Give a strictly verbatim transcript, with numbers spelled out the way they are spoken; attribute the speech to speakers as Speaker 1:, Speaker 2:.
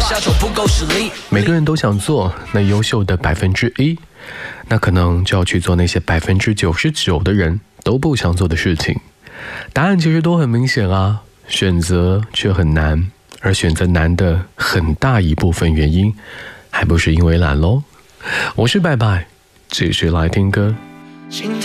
Speaker 1: 下手不够实力。
Speaker 2: 每个人都想做那优秀的百分之一，那可能就要去做那些百分之九十九的人都不想做的事情。答案其实都很明显啊，选择却很难，而选择难的很大一部分原因，还不是因为懒咯。我是拜拜，继续来听歌。
Speaker 1: 今天